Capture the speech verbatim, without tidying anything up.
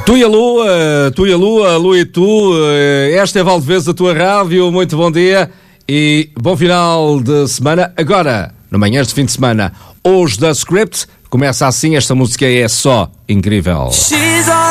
Tu e a Lua, tu e a Lua, a Lua e tu, esta é Valdevez, a tua rádio, muito bom dia e bom final de semana. Agora, no manhãs de fim de semana, hoje da Script, começa assim, esta música é só incrível.